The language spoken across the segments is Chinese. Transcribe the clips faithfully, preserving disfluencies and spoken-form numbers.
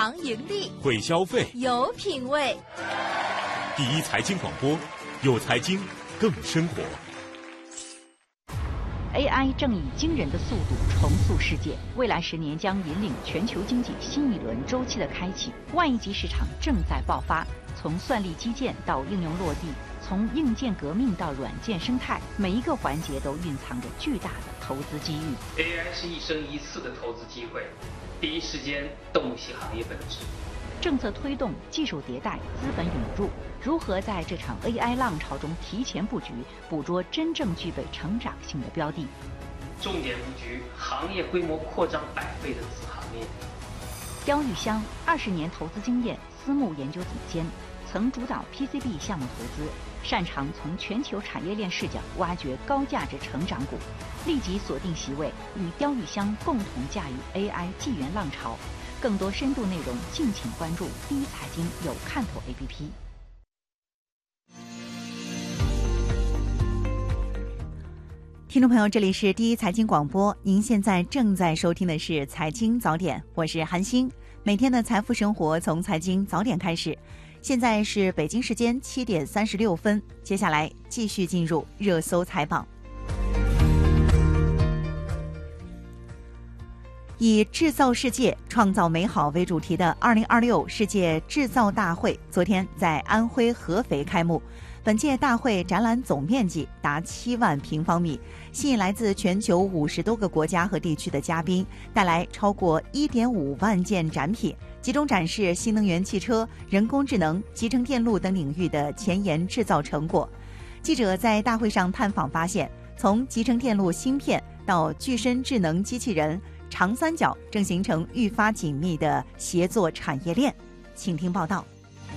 常盈利， 会消费， 有品味。 第一财经广播，有财经更生活。 A I 正以惊人的速度重塑世界，未来十年将引领全球经济新一轮周期的开启。万亿级市场正在爆发，从算力基建到应用落地，从硬件革命到软件生态，每一个环节都蕴藏着巨大的投资机遇。 A I 是一生一次的投资机会，第一时间洞悉行业本质。 政策推动、技术迭代、资本涌入，如何在这场 A I 浪潮中提前布局，捕捉真正具备成长性的标的？ 重点布局行业规模扩张百倍的子行业。 刁玉香二十年投资经验，私募研究总监，曾主导 P C B 项目投资，擅长从全球产业链视角挖掘高价值成长股。立即锁定席位，与刁玉香共同驾驭 A I 纪元浪潮。更多深度内容，敬请关注第一财经有看头 A P P。 听众朋友，这里是第一财经广播，您现在正在收听的是财经早点，我是韩星。每天的财富生活从财经早点开始。现在是北京时间七点三十六分，接下来继续进入热搜财榜。以制造世界、创造美好为主题的二零二六世界制造大会昨天在安徽合肥开幕。本届大会展览总面积达七万平方米，吸引来自全球五十多个国家和地区的嘉宾，带来超过一点五万件展品，集中展示新能源汽车、人工智能、集成电路等领域的前沿制造成果。记者在大会上探访发现，从集成电路芯片到具身智能机器人，长三角正形成愈发紧密的协作产业链。请听报道。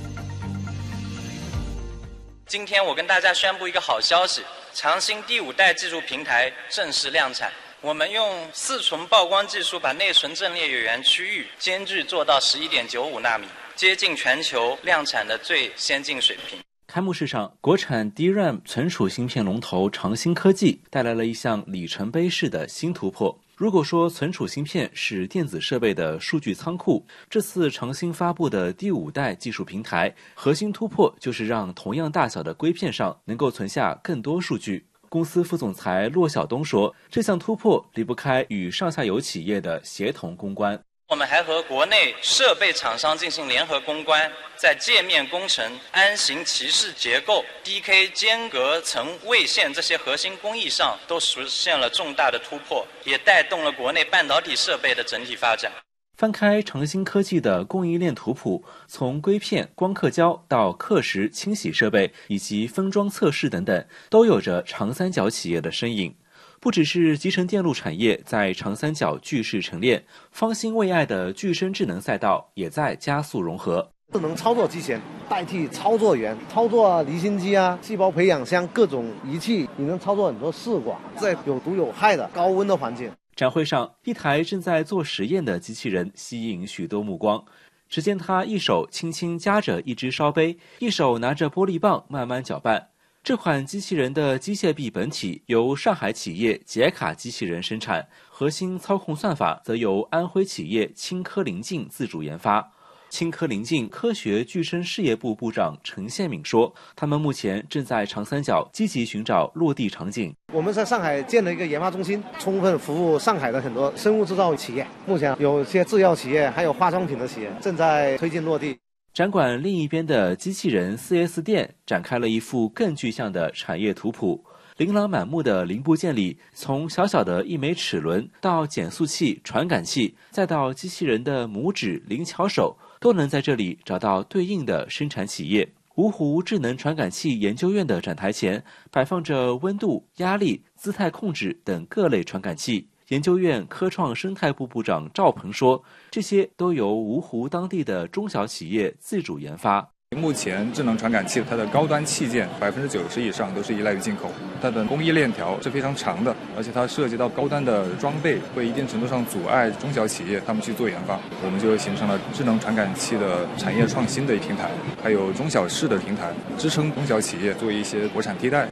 今天我跟大家宣布一个好消息，长兴第五代技术平台正式量产。我们用四重曝光技术把内存阵列有源区域间距做到十一点九五纳米，接近全球量产的最先进水平。 开幕式上，国产 D RAM 存储芯片龙头长兴科技带来了一项里程碑式的新突破。如果说存储芯片是电子设备的数据仓库，这次长兴发布的第五代技术平台核心突破就是让同样大小的硅片上能够存下更多数据。公司副总裁骆晓东说，这项突破离不开与上下游企业的协同攻关。 我们还和国内设备厂商进行联合攻关，在界面工程、安行骑士结构、D K 间隔层位线这些核心工艺上都实现了重大的突破，也带动了国内半导体设备的整体发展。 翻开长兴科技的供应链图谱，从硅片、光刻胶到刻蚀、清洗设备以及封装测试等等，都有着长三角企业的身影。不只是集成电路产业在长三角巨势沉淀，方兴未艾的具身智能赛道也在加速融合。 智能操作机器人代替操作员，操作离心机啊、细胞培养箱各种仪器，你能操作很多试管，在有毒有害的高温的环境。 展会上，一台正在做实验的机器人吸引许多目光。只见他一手轻轻夹着一只烧杯，一手拿着玻璃棒慢慢搅拌。这款机器人的机械臂本体由上海企业捷卡机器人生产，核心操控算法则由安徽企业青科临近自主研发。青科临近科学具身事业部部长陈宪敏说，他们目前正在长三角积极寻找落地场景。 我们在上海建了一个研发中心，充分服务上海的很多生物制造企业，目前有些制药企业还有化妆品的企业正在推进落地。 展馆另一边的机器人 四 S 店展开了一幅更具象的产业图谱，琳琅满目的零部件里，从小小的一枚齿轮到减速器、传感器，再到机器人的拇指、灵巧手，都能在这里找到对应的生产企业。芜湖智能传感器研究院的展台前摆放着温度、压力、姿态控制等各类传感器。研究院科创生态部部长赵鹏说，这些都由芜湖当地的中小企业自主研发。 目前智能传感器它的高端器件百分之九十以上都是依赖于进口，它的工艺链条是非常长的，而且它涉及到高端的装备，会一定程度上阻碍中小企业他们去做研发。我们就形成了智能传感器的产业创新的平台，还有中小市的平台，支撑中小企业做一些国产替代。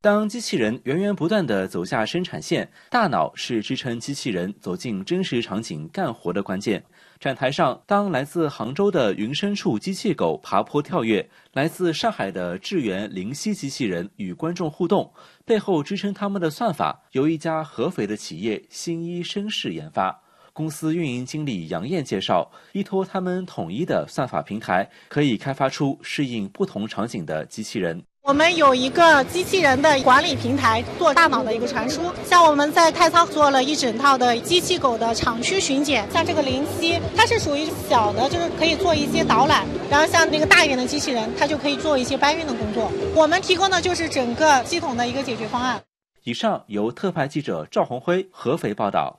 当机器人源源不断地走下生产线，大脑是支撑机器人走进真实场景干活的关键。展台上，当来自杭州的云深处机器狗爬坡跳跃，来自上海的智源灵犀机器人与观众互动，背后支撑他们的算法由一家合肥的企业新一声势研发。公司运营经理杨艳介绍，依托他们统一的算法平台，可以开发出适应不同场景的机器人。 我们有一个机器人的管理平台，做大脑的一个传输。像我们在太仓做了一整套的机器狗的厂区巡检，像这个灵犀，它是属于小的，就是可以做一些导览；然后像那个大一点的机器人，它就可以做一些搬运的工作。我们提供的就是整个系统的一个解决方案。 以上由特派记者赵红辉合肥报道。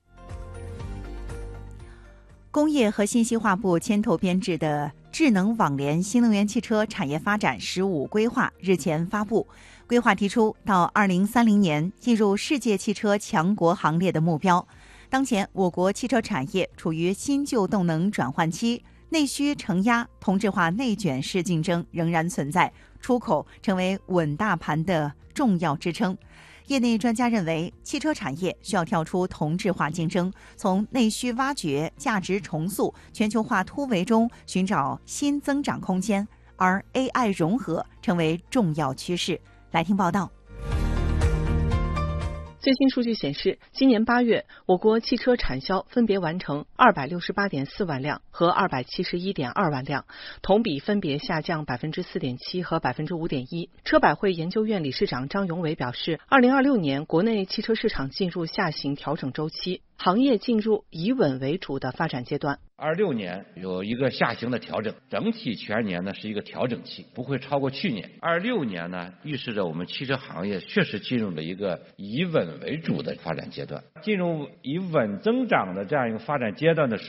工业和信息化部牵头编制的智能网联新能源汽车产业发展“十五”规划日前发布。规划提出，到二零三零年进入世界汽车强国行列的目标。当前，我国汽车产业处于新旧动能转换期，内需承压、同质化内卷式竞争仍然存在，出口成为稳大盘的重要支撑。业内专家认为，汽车产业需要跳出同质化竞争，从内需挖掘、价值重塑、全球化突围中寻找新增长空间，而 A I 融合成为重要趋势。来听报道。 最新数据显示，今年八月，我国汽车产销分别完成二百六十八点四万辆和二百七十一点二万辆，同比分别下降百分之四点七和百分之五点一。车百汇研究院理事长张永伟表示，二零二六年国内汽车市场进入下行调整周期，行业进入以稳为主的发展阶段。 二六年有一个下行的调整，整体全年呢是一个调整期，不会超过去年。二六年呢，预示着我们汽车行业确实进入了一个以稳为主的发展阶段，进入以稳增长的这样一个发展阶段的时候。